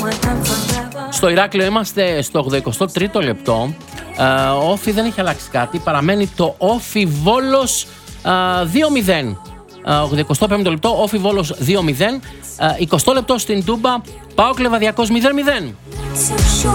Στο Ηράκλειο είμαστε στο 83ο λεπτό. Όφι δεν έχει αλλάξει κάτι. Παραμένει το Όφι Βόλος 2-0. 85ο λεπτό, Όφι Βόλος 2-0. 20 λεπτό στην Τούμπα, ΠΑΟΚ Λεβαδιακός 0-0.